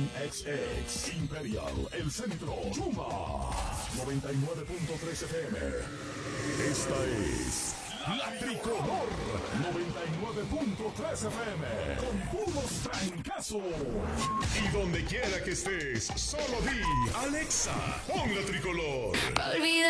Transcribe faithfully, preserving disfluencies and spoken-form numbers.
Estación X X, Imperial, El Centro, Chuma, noventa y nueve punto tres F M. Esta es La Tricolor, noventa y nueve punto tres F M, con puros trancazos. Y donde quiera que estés, solo di, Alexa, pon La Tricolor. Olvida